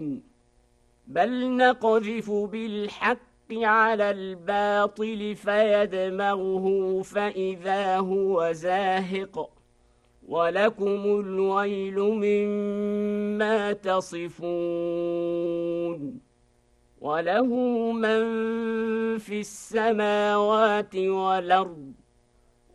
بل نقذف بالحق على الباطل فيدمغه فإذا هو زاهق ولكم الويل مما تصفون وله من في السماوات والأرض